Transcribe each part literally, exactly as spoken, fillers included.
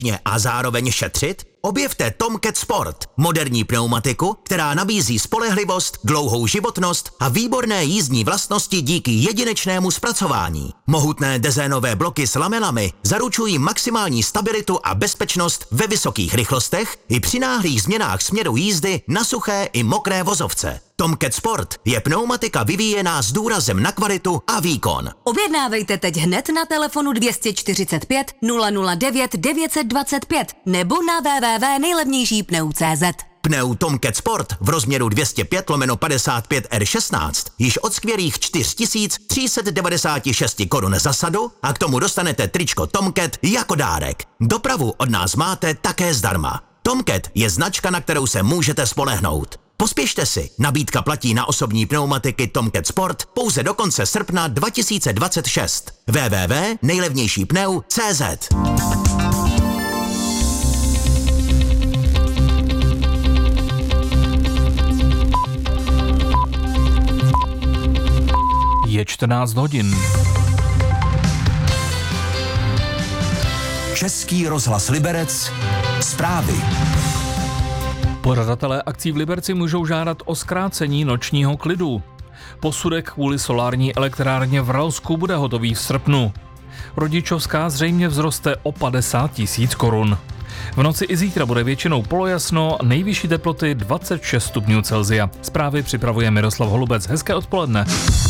a zároveň šetřit? Objevte Tomcat Sport, moderní pneumatiku, která nabízí spolehlivost, dlouhou životnost a výborné jízdní vlastnosti díky jedinečnému zpracování. Mohutné dezénové bloky s lamelami zaručují maximální stabilitu a bezpečnost ve vysokých rychlostech i při náhlých změnách směru jízdy na suché i mokré vozovce. Tomcat Sport je pneumatika vyvíjená s důrazem na kvalitu a výkon. Objednávejte teď hned na telefonu dvě stě čtyřicet pět nula nula devět devět set dvacet pět nebo na w w w tečka nejlevnější pneu tečka cé zet. Pneu Tomcat Sport v rozměru dvě stě pět lomeno padesát pět R šestnáct již od skvělých čtyři tisíce tři sta devadesát šest korun za sadu a k tomu dostanete tričko Tomcat jako dárek. Dopravu od nás máte také zdarma. Tomcat je značka, na kterou se můžete spolehnout. Pospěšte si, nabídka platí na osobní pneumatiky Tomcat Sport pouze do konce srpna dva tisíce dvacet šest. w w w tečka nejlevnější pneu tečka cé zet. Je čtrnáct hodin. Český rozhlas Liberec. Zprávy. Pořadatelé akcí v Liberci můžou žádat o zkrácení nočního klidu. Posudek kvůli solární elektrárně v Ralsku bude hotový v srpnu. Rodičovská zřejmě vzroste o padesát tisíc korun. V noci i zítra bude většinou polojasno, nejvyšší teploty dvacet šest stupňů Celsia. Zprávy připravuje Miroslav Holubec. Hezké odpoledne.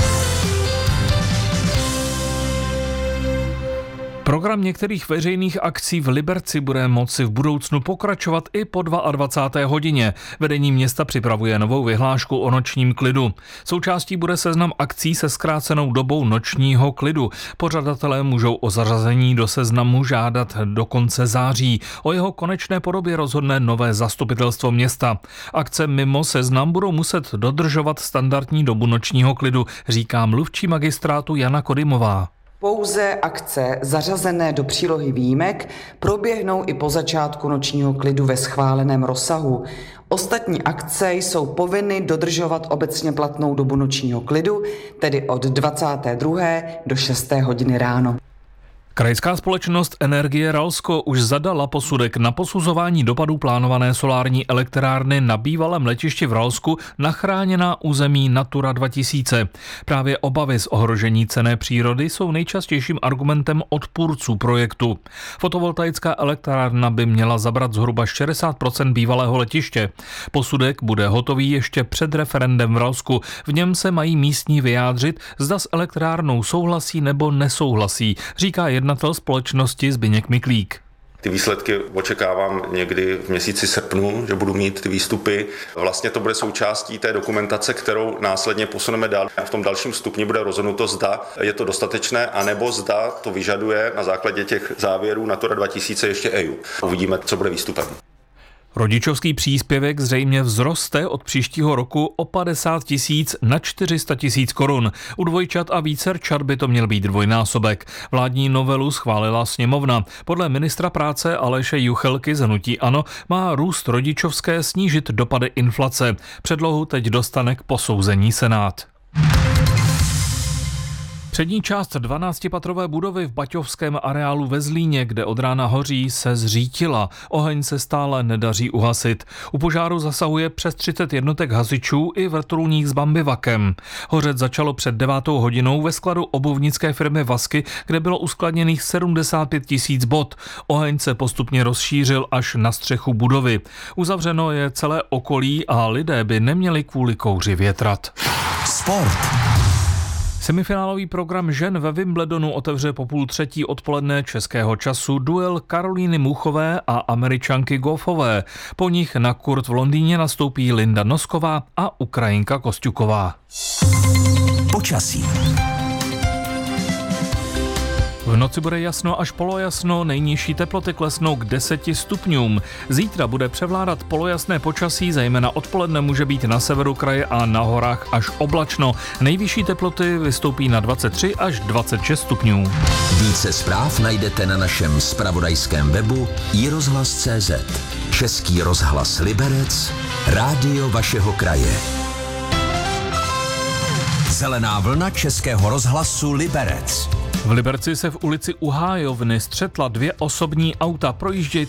Program některých veřejných akcí v Liberci bude moci v budoucnu pokračovat i po dvacáté druhé hodině. Vedení města připravuje novou vyhlášku o nočním klidu. Součástí bude seznam akcí se zkrácenou dobou nočního klidu. Pořadatelé můžou o zařazení do seznamu žádat do konce září. O jeho konečné podobě rozhodne nové zastupitelstvo města. Akce mimo seznam budou muset dodržovat standardní dobu nočního klidu, říká mluvčí magistrátu Jana Kodymová. Pouze akce zařazené do přílohy výjimek proběhnou i po začátku nočního klidu ve schváleném rozsahu. Ostatní akce jsou povinny dodržovat obecně platnou dobu nočního klidu, tedy od dvacáté druhé do šesté hodiny ráno. Krajská společnost Energie Ralsko už zadala posudek na posuzování dopadů plánované solární elektrárny na bývalém letišti v Ralsku na chráněná území Natura dva tisíce. Právě obavy z ohrožení cenné přírody jsou nejčastějším argumentem odpůrců projektu. Fotovoltaická elektrárna by měla zabrat zhruba šedesát procent bývalého letiště. Posudek bude hotový ještě před referendem v Ralsku. V něm se mají místní vyjádřit, zda s elektrárnou souhlasí nebo nesouhlasí, říká jednatel společnosti Zbyněk Miklík. Ty výsledky očekávám někdy v měsíci srpnu, že budu mít ty výstupy. Vlastně to bude součástí té dokumentace, kterou následně posuneme dál. V tom dalším stupni bude rozhodnuto, zda je to dostatečné, anebo zda to vyžaduje na základě těch závěrů Natura dva tisíce ještě E I A. Uvidíme, co bude výstupem. Rodičovský příspěvek zřejmě vzroste od příštího roku o padesát tisíc na čtyři sta tisíc korun. U dvojčat a vícerčat by to měl být dvojnásobek. Vládní novelu schválila sněmovna. Podle ministra práce Aleše Juchelky z hnutí ANO má růst rodičovské snížit dopady inflace. Předlohu teď dostane k posouzení Senát. Přední část dvanáctipatrové budovy v baťovském areálu ve Zlíně, kde od rána hoří, se zřítila. Oheň se stále nedaří uhasit. U požáru zasahuje přes třicet jednotek hasičů i vrtulník s bambivakem. Hořet začalo před devátou hodinou ve skladu obuvnické firmy Vasky, kde bylo uskladněných sedmdesát pět tisíc bot. Oheň se postupně rozšířil až na střechu budovy. Uzavřeno je celé okolí a lidé by neměli kvůli kouři větrat. Sport. Semifinálový program žen ve Wimbledonu otevře po půl třetí odpoledne českého času duel Karolíny Muchové a Američanky Goffové. Po nich na kurt v Londýně nastoupí Linda Nosková a Ukrajinka Kosťuková. Počasí. V noci bude jasno až polojasno, nejnižší teploty klesnou k deseti stupňům. Zítra bude převládat polojasné počasí, zejména odpoledne může být na severu kraje a na horách až oblačno. Nejvyšší teploty vystoupí na dvacet tři až dvacet šest stupňů. Více zpráv najdete na našem zpravodajském webu i rozhlas tečka cé zet. Český rozhlas Liberec, rádio vašeho kraje. Zelená vlna Českého rozhlasu Liberec. V Liberci se v ulici Uhájovny střetla dvě osobní auta. Projíždějící